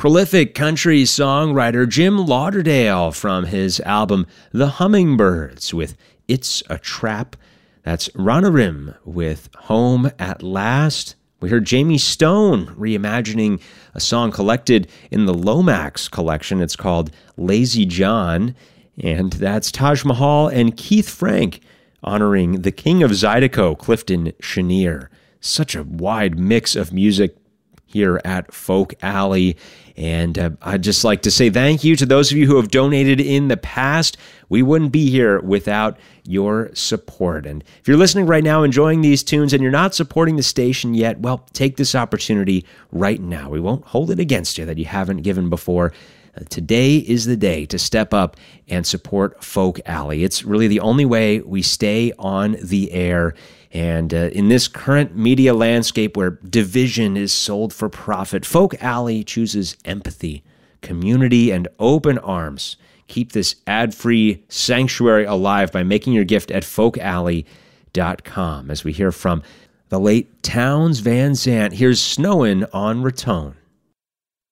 Prolific country songwriter Jim Lauderdale from his album The Hummingbirds with It's a Trap. That's Ranarim with Home at Last. We heard Jamie Stone reimagining a song collected in the Lomax collection. It's called Lazy John. And that's Taj Mahal and Keith Frank honoring the king of Zydeco, Clifton Chenier. Such a wide mix of music here at Folk Alley. And I'd just like to say thank you to those of you who have donated in the past. We wouldn't be here without your support. And if you're listening right now, enjoying these tunes, and you're not supporting the station yet, well, take this opportunity right now. We won't hold it against you that you haven't given before. Today is the day to step up and support Folk Alley. It's really the only way we stay on the air. And in this current media landscape where division is sold for profit, Folk Alley chooses empathy, community, and open arms. Keep this ad-free sanctuary alive by making your gift at folkalley.com. As we hear from the late Townes Van Zandt, here's Snowin' on Raton.